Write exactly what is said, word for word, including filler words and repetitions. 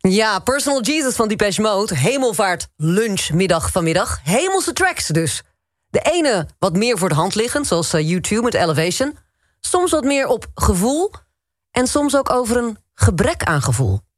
Ja, Personal Jesus van Depeche Mode. Hemelvaart, lunch, middag, vanmiddag. Hemelse tracks dus. De ene wat meer voor de hand liggend, zoals uh, U twee met Elevation. Soms wat meer op gevoel. En soms ook over een gebrek aan gevoel.